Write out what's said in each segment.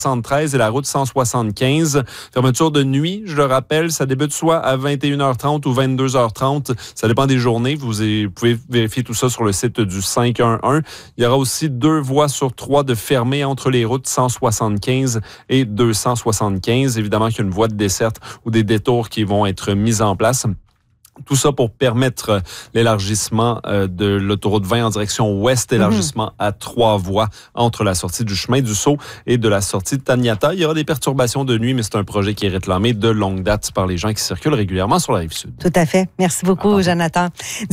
73 et la route 175. Fermeture de nuit, je le rappelle, ça débute soit à 21h30 ou 22h30. Ça dépend des journées. Vous pouvez vérifier tout ça sur le site du 511. Il y aura aussi 2 voies sur 3 de fermées entre les routes 175 et 275. Évidemment qu'il y a une voie de desserte ou des détours qui vont être mis en place. Tout ça pour permettre l'élargissement de l'autoroute 20 en direction ouest, élargissement à 3 voies entre la sortie du chemin du Sceau et de la sortie de Taniata. Il y aura des perturbations de nuit, mais c'est un projet qui est réclamé de longue date par les gens qui circulent régulièrement sur la Rive-Sud. Tout à fait. Merci beaucoup, Jonathan.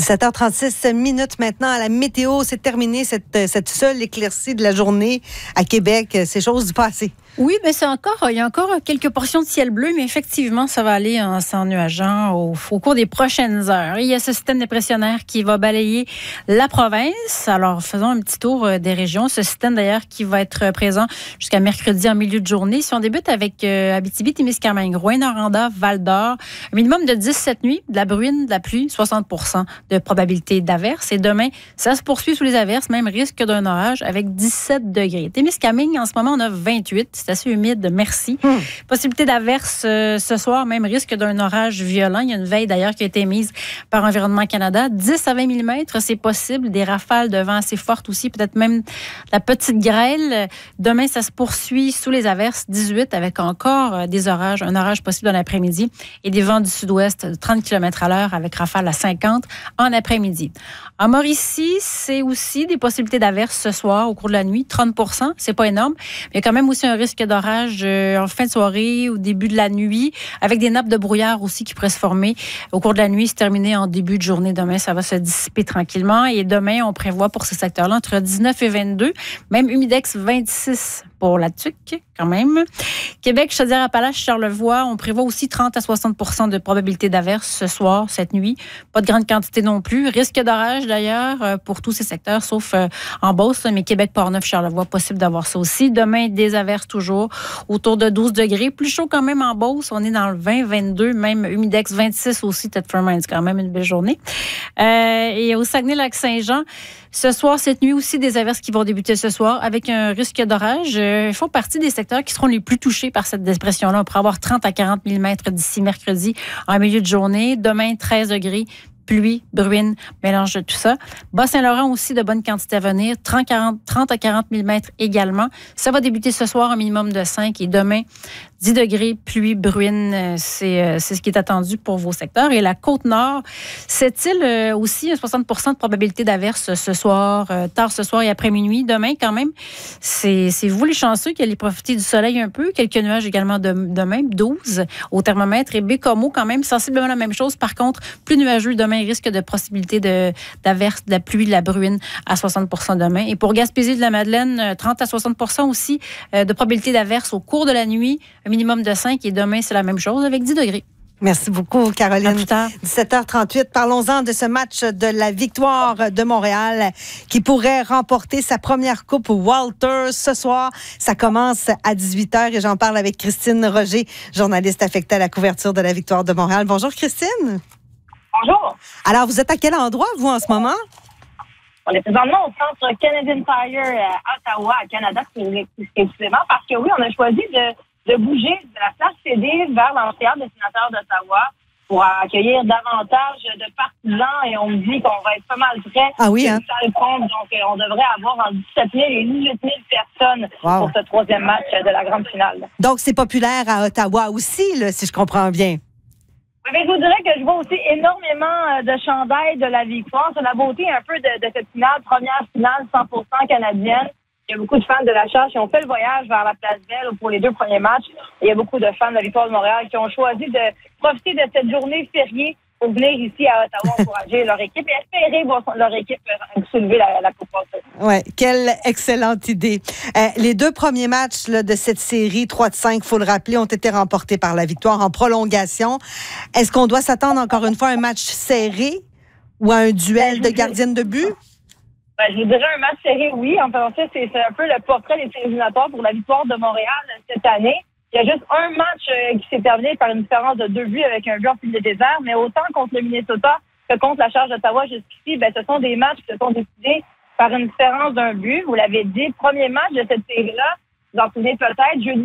17h36 minutes maintenant à la météo. C'est terminé cette seule éclaircie de la journée à Québec. C'est chose du passé. Oui, mais il y a encore quelques portions de ciel bleu, mais effectivement, ça va aller en s'ennuageant au cours des prochaines heures. Il y a ce système dépressionnaire qui va balayer la province. Alors, faisons un petit tour des régions. Ce système, d'ailleurs, qui va être présent jusqu'à mercredi en milieu de journée. Si on débute avec Abitibi, Témiscamingue, Rouyn-Noranda, Val-d'Or, un minimum de 10 cette nuit, de la bruine, de la pluie, 60% de probabilité d'averse. Et demain, ça se poursuit sous les averses, même risque d'un orage avec 17 degrés. Témiscamingue, en ce moment, on a 28. C'est assez humide, merci. Possibilité d'averse ce soir, même risque d'un orage violent. Il y a une veille d'ailleurs qui a été émise par Environnement Canada. 10 à 20 mm, c'est possible. Des rafales de vent assez fortes aussi, peut-être même la petite grêle. Demain, ça se poursuit sous les averses. 18 avec encore des orages, un orage possible dans l'après-midi et des vents du sud-ouest de 30 km/h avec rafales à 50 en après-midi. En Mauricie, c'est aussi des possibilités d'averse ce soir au cours de la nuit. 30%, c'est pas énorme. Mais il y a quand même aussi un risque d'orage en fin de soirée ou début de la nuit, avec des nappes de brouillard aussi qui pourraient se former au cours de la nuit, se terminer en début de journée. Demain, ça va se dissiper tranquillement. Et demain, on prévoit pour ce secteur-là entre 19 et 22, même humidex 26 pour la TUC, quand même. Québec, Chaudière-Appalaches, Charlevoix, on prévoit aussi 30 à 60% de probabilité d'averse ce soir, cette nuit. Pas de grande quantité non plus. Risque d'orage, d'ailleurs, pour tous ces secteurs, sauf en Beauce, mais Québec, Portneuf, Charlevoix, possible d'avoir ça aussi. Demain, des averses toujours, autour de 12 degrés. Plus chaud quand même en Beauce, on est dans le 20, 22, même humidex 26 aussi, Ted Fermin, c'est quand même une belle journée. Et au Saguenay-Lac-Saint-Jean, ce soir, cette nuit aussi, des averses qui vont débuter ce soir avec un risque d'orage. Ils font partie des secteurs qui seront les plus touchés par cette dépression-là. On pourrait avoir 30 à 40 mm d'ici mercredi en milieu de journée. Demain, 13 degrés. Pluie, bruine, mélange de tout ça. Bas-Saint-Laurent aussi, de bonnes quantités à venir. 30 à 40 mm également. Ça va débuter ce soir, un minimum de 5. Et demain, 10 degrés, pluie, bruine. C'est ce qui est attendu pour vos secteurs. Et la Côte-Nord, cette-île aussi, 60% de probabilité d'averse ce soir, tard ce soir et après minuit. Demain, quand même, c'est vous les chanceux qui allez profiter du soleil un peu. Quelques nuages également demain, 12 au thermomètre. Et Bécomo, quand même, sensiblement la même chose. Par contre, plus nuageux demain, risque de possibilité d'averse, de la pluie, de la bruine à 60% demain. Et pour Gaspésie de la Madeleine, 30 à 60% aussi de probabilité d'averse au cours de la nuit, un minimum de 5. Et demain, c'est la même chose avec 10 degrés. Merci beaucoup, Caroline. À plus tard. 17h38. Parlons-en de ce match de la victoire de Montréal qui pourrait remporter sa première coupe Walter ce soir. Ça commence à 18h et j'en parle avec Christine Roger, journaliste affectée à la couverture de la victoire de Montréal. Bonjour, Christine. Bonjour. Alors, vous êtes à quel endroit, vous, en ce moment? On est présentement au centre Canadian Tire à Ottawa, à Canada, précisément, parce que oui, on a choisi de bouger de la place CD vers l'amphithéâtre des sénateurs d'Ottawa pour accueillir davantage de partisans et on me dit qu'on va être pas mal près. Ah oui, hein? Donc, on devrait avoir entre 17 000 et 18 000 personnes pour ce troisième match de la grande finale. Donc, c'est populaire à Ottawa aussi, là, si je comprends bien. Mais je vous dirais que je vois aussi énormément de chandails de la victoire. C'est la beauté un peu de cette finale, première finale 100% canadienne. Il y a beaucoup de fans de la Chasse qui ont fait le voyage vers la Place Belle pour les 2 premiers matchs. Et il y a beaucoup de fans de la victoire de Montréal qui ont choisi de profiter de cette journée fériée pour venir ici à Ottawa encourager leur équipe et espérer voir leur équipe soulever la Coupe Walter. Oui, quelle excellente idée. Les 2 premiers matchs là, de cette série, 3-5, il faut le rappeler, ont été remportés par la victoire en prolongation. Est-ce qu'on doit s'attendre encore une fois à un match serré ou à un duel de gardienne de but? Je vous dirais un match serré, oui. En fait, c'est un peu le portrait des séries éliminatoires pour la victoire de Montréal cette année. Il y a juste un match qui s'est terminé par une différence de 2 buts avec un but en fil de désert, mais autant contre le Minnesota que contre la Charge d'Ottawa jusqu'ici, ce sont des matchs qui se sont décidés par une différence d'un but. Vous l'avez dit, premier match de cette série-là, vous en souvenez peut-être, jeudi